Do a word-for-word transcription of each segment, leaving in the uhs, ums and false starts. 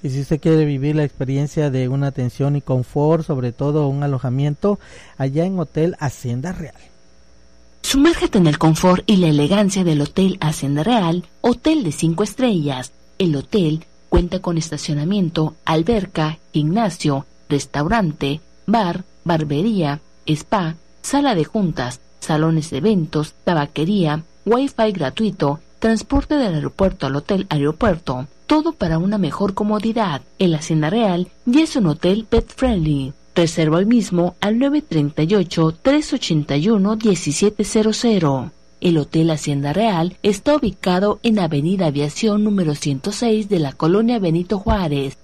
que si usted quiere vivir la experiencia de una atención y confort, sobre todo un alojamiento, allá en Hotel Hacienda Real. Sumérgete en el confort y la elegancia del Hotel Hacienda Real, hotel de cinco estrellas. El hotel cuenta con estacionamiento, alberca, gimnasio, restaurante, bar, barbería, spa, sala de juntas, salones de eventos, tabaquería, wifi gratuito, transporte del aeropuerto al hotel aeropuerto, todo para una mejor comodidad. El Hacienda Real ya es un hotel pet friendly. Reserva hoy mismo al nueve tres ocho, tres ocho uno, uno siete cero cero. El Hotel Hacienda Real está ubicado en Avenida Aviación número ciento seis de la colonia Benito Juárez.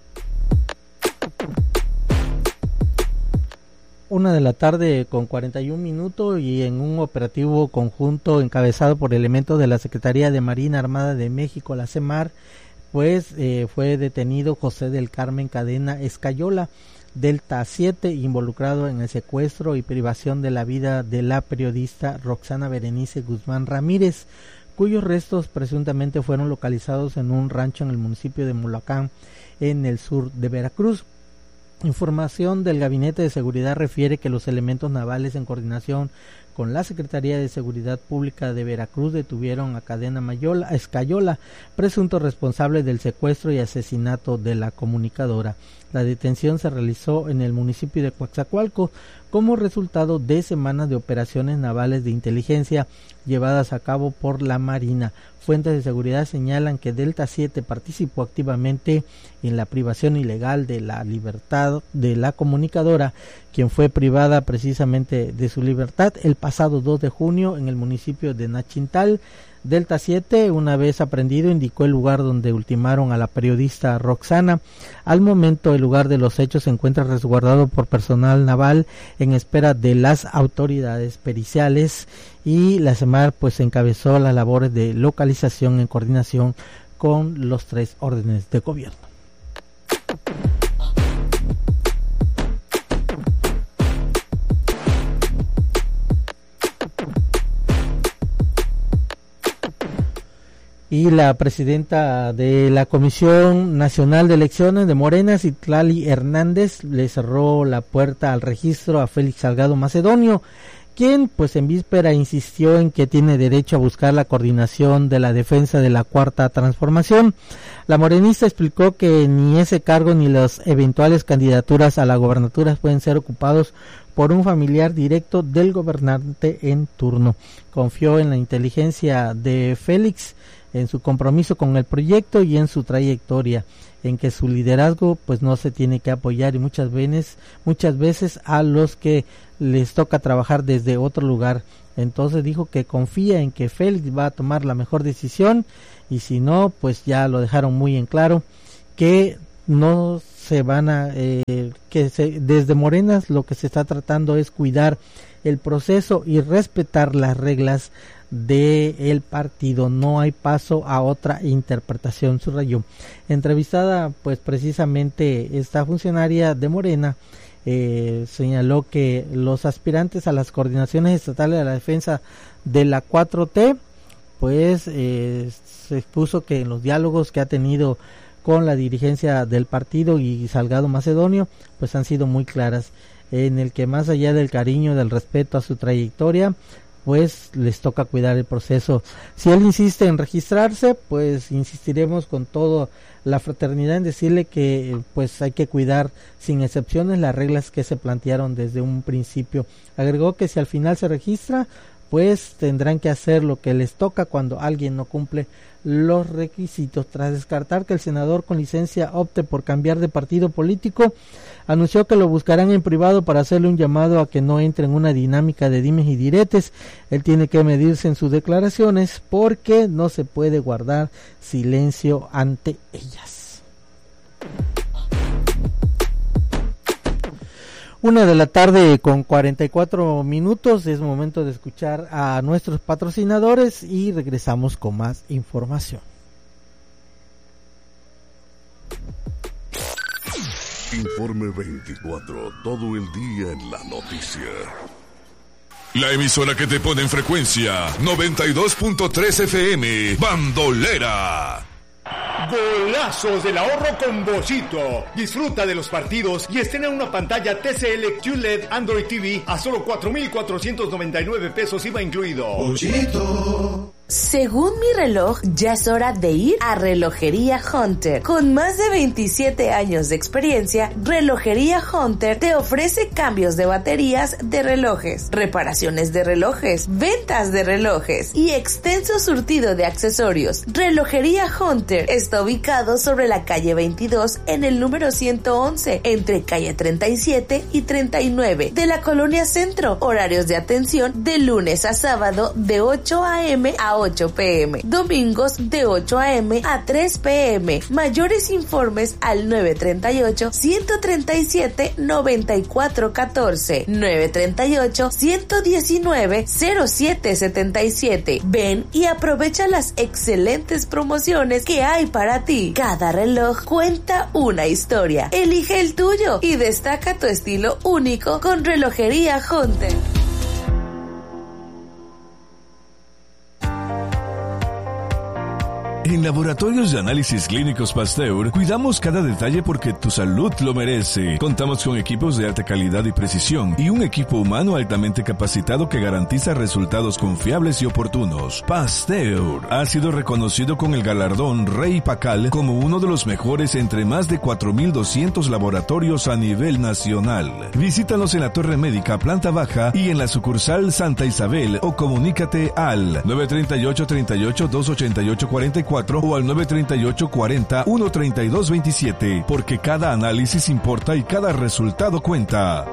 Una de la tarde con cuarenta y un minutos y en un operativo conjunto encabezado por elementos de la Secretaría de Marina Armada de México, la CEMAR, pues eh, fue detenido José del Carmen Cadena Escayola, Delta siete, involucrado en el secuestro y privación de la vida de la periodista Roxana Berenice Guzmán Ramírez, cuyos restos presuntamente fueron localizados en un rancho en el municipio de Mulacán, en el sur de Veracruz. Información del Gabinete de Seguridad refiere que los elementos navales, en coordinación con la Secretaría de Seguridad Pública de Veracruz, detuvieron a Cadena Mayola, a Escayola, presunto responsable del secuestro y asesinato de la comunicadora. La detención se realizó en el municipio de Coatzacoalcos como resultado de semanas de operaciones navales de inteligencia llevadas a cabo por la Marina. Fuentes de seguridad señalan que Delta siete participó activamente en la privación ilegal de la libertad de la comunicadora, quien fue privada precisamente de su libertad el pasado dos de junio en el municipio de Nachintal. Delta siete, una vez aprendido, indicó el lugar donde ultimaron a la periodista Roxana. Al momento, el lugar de los hechos se encuentra resguardado por personal naval en espera de las autoridades periciales, y la CEMAR pues encabezó las labores de localización en coordinación con los tres órdenes de gobierno. Y la presidenta de la Comisión Nacional de Elecciones de Morena, Citlali Hernández, le cerró la puerta al registro a Félix Salgado Macedonio, quien pues en víspera insistió en que tiene derecho a buscar la coordinación de la defensa de la Cuarta Transformación. La morenista explicó que ni ese cargo ni las eventuales candidaturas a la gobernatura pueden ser ocupados por un familiar directo del gobernante en turno. Confió en la inteligencia de Félix, en su compromiso con el proyecto y en su trayectoria, en que su liderazgo pues no se tiene que apoyar y muchas veces, muchas veces a los que les toca trabajar desde otro lugar. Entonces dijo que confía en que Félix va a tomar la mejor decisión, y si no, pues ya lo dejaron muy en claro, que no se van a, eh, que se, desde Morenas lo que se está tratando es cuidar el proceso y respetar las reglas de el partido. No hay paso a otra interpretación, subrayó. Entrevistada pues precisamente esta funcionaria de Morena, eh, señaló que los aspirantes a las coordinaciones estatales de la defensa de la cuatro T pues eh, se expuso que en los diálogos que ha tenido con la dirigencia del partido y Salgado Macedonio pues han sido muy claras, en el que más allá del cariño, del respeto a su trayectoria, pues les toca cuidar el proceso. Si él insiste en registrarse, pues insistiremos con toda la fraternidad en decirle que pues hay que cuidar sin excepciones las reglas que se plantearon desde un principio. Agregó que si al final se registra, pues tendrán que hacer lo que les toca cuando alguien no cumple los requisitos. Tras descartar que el senador con licencia opte por cambiar de partido político, anunció que lo buscarán en privado para hacerle un llamado a que no entre en una dinámica de dimes y diretes. Él tiene que medirse en sus declaraciones porque no se puede guardar silencio ante ellas. Una de la tarde con cuarenta y cuatro minutos, es momento de escuchar a nuestros patrocinadores y regresamos con más información. Informe veinticuatro, todo el día en la noticia. La emisora que te pone en frecuencia noventa y dos punto tres F M, Bandolera. Golazos del ahorro con Bollito. Disfruta de los partidos y estrena una pantalla T C L Q L E D Android T V a solo cuatro mil cuatrocientos noventa y nueve pesos I V A incluido. Bollito. Según mi reloj, ya es hora de ir a Relojería Hunter. Con más de veintisiete años de experiencia, Relojería Hunter te ofrece cambios de baterías de relojes, reparaciones de relojes, ventas de relojes y extenso surtido de accesorios. Relojería Hunter está ubicado sobre la calle veintidós en el número ciento once, entre calle treinta y siete y treinta y nueve de la Colonia Centro. Horarios de atención de lunes a sábado de ocho a eme a ocho pe eme, domingos de ocho a eme a tres pe eme. Mayores informes al nueve tres ocho, uno tres siete, nueve cuatro uno cuatro, nueve tres ocho, uno uno nueve, cero siete siete siete. Ven y aprovecha las excelentes promociones que hay para ti. Cada reloj cuenta una historia. Elige el tuyo y destaca tu estilo único con Relojería Hunter. En Laboratorios de Análisis Clínicos Pasteur, cuidamos cada detalle porque tu salud lo merece. Contamos con equipos de alta calidad y precisión y un equipo humano altamente capacitado que garantiza resultados confiables y oportunos. Pasteur ha sido reconocido con el galardón Rey Pacal como uno de los mejores entre más de cuatro mil doscientos laboratorios a nivel nacional. Visítanos en la Torre Médica, planta baja y en la sucursal Santa Isabel o comunícate al nueve tres ocho, tres ocho, dos ocho ocho, cuatro cuatro o al nueve tres ocho, cuarenta, uno treinta y dos veintisiete, porque cada análisis importa y cada resultado cuenta.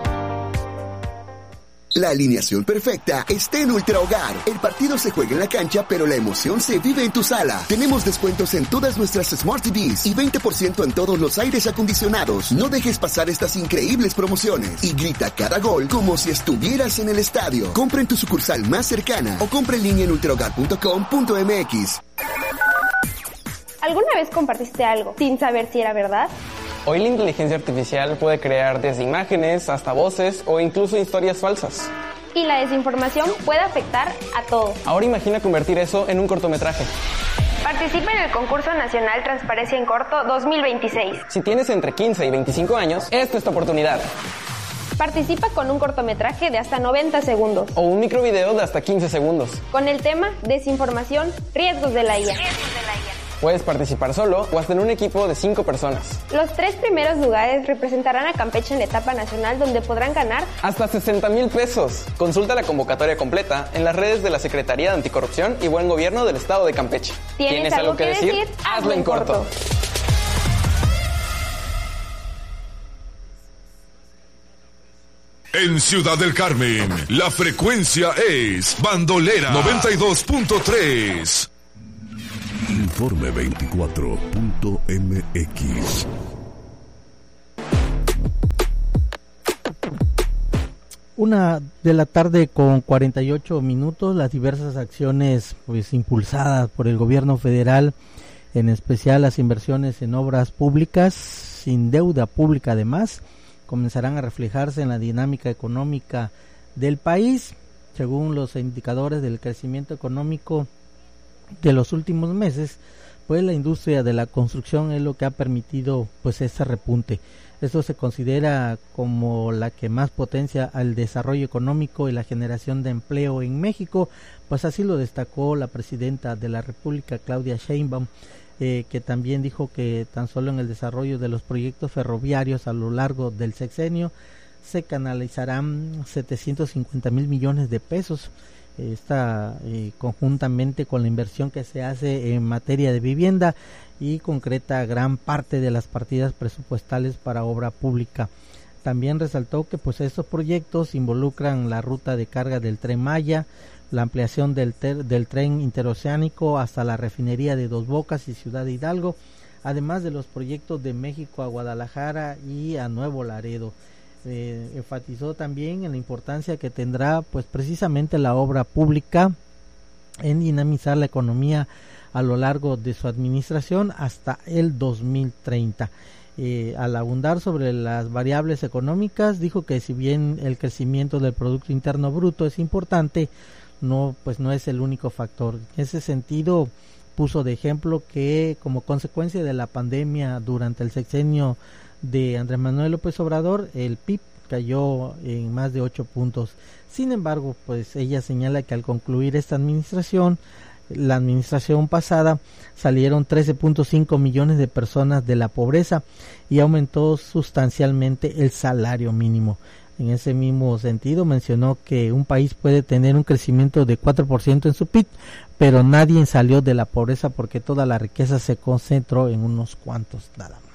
La alineación perfecta está en Ultra Hogar. El partido se juega en la cancha, pero la emoción se vive en tu sala. Tenemos descuentos en todas nuestras Smart T Vs y veinte por ciento en todos los aires acondicionados. No dejes pasar estas increíbles promociones y grita cada gol como si estuvieras en el estadio. Compra en tu sucursal más cercana o compra en línea en ultra hogar punto com punto eme equis. ¿Alguna vez compartiste algo sin saber si era verdad? Hoy la inteligencia artificial puede crear desde imágenes hasta voces o incluso historias falsas. Y la desinformación puede afectar a todos. Ahora imagina convertir eso en un cortometraje. Participa en el concurso nacional Transparencia en Corto dos mil veintiséis. Si tienes entre quince y veinticinco años, esta es tu oportunidad. Participa con un cortometraje de hasta noventa segundos. O un microvideo de hasta quince segundos. Con el tema Desinformación, riesgos de la I A. Puedes participar solo o hasta en un equipo de cinco personas. Los tres primeros lugares representarán a Campeche en la etapa nacional, donde podrán ganar hasta sesenta mil pesos. Consulta la convocatoria completa en las redes de la Secretaría de Anticorrupción y Buen Gobierno del Estado de Campeche. ¿Tienes, ¿Tienes algo, algo que decir? decir? Hazlo en corto. corto. En Ciudad del Carmen, la frecuencia es Bandolera noventa y dos punto tres. Informe veinticuatro punto eme equis. Una de la tarde con cuarenta y ocho minutos. Las diversas acciones pues impulsadas por el gobierno federal, en especial las inversiones en obras públicas sin deuda pública además, comenzarán a reflejarse en la dinámica económica del país. Según los indicadores del crecimiento económico de los últimos meses, pues la industria de la construcción es lo que ha permitido pues ese repunte. Esto se considera como la que más potencia al desarrollo económico y la generación de empleo en México, pues así lo destacó la presidenta de la República, Claudia Sheinbaum, eh, que también dijo que tan solo en el desarrollo de los proyectos ferroviarios a lo largo del sexenio se canalizarán setecientos cincuenta mil millones de pesos. Está eh, conjuntamente con la inversión que se hace en materia de vivienda y concreta gran parte de las partidas presupuestales para obra pública. También resaltó que pues estos proyectos involucran la ruta de carga del Tren Maya, la ampliación del, ter, del tren interoceánico hasta la refinería de Dos Bocas y Ciudad de Hidalgo, además de los proyectos de México a Guadalajara y a Nuevo Laredo. Eh, enfatizó también en la importancia que tendrá pues precisamente la obra pública en dinamizar la economía a lo largo de su administración hasta el dos mil treinta. Eh, al abundar sobre las variables económicas, dijo que si bien el crecimiento del Producto Interno Bruto es importante, no pues no es el único factor. En ese sentido, puso de ejemplo que como consecuencia de la pandemia durante el sexenio de Andrés Manuel López Obrador, el P I B cayó en más de ocho puntos. Sin embargo, pues ella señala que al concluir esta administración, la administración pasada, salieron trece punto cinco millones de personas de la pobreza y aumentó sustancialmente el salario mínimo. En ese mismo sentido mencionó que un país puede tener un crecimiento de cuatro por ciento en su P I B, pero nadie salió de la pobreza porque toda la riqueza se concentró en unos cuantos nada más.